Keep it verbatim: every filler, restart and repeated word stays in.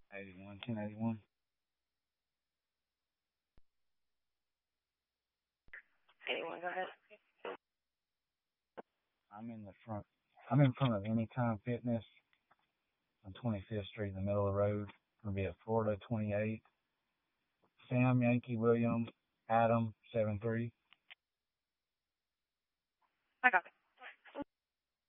eighty-one, ten eighty-one. Anyone, go ahead. I'm in the front. I'm in front of Anytime Fitness on twenty-fifth Street in the middle of the road. It'll be at Florida twenty-eight. Sam Yankee William Adam seven three.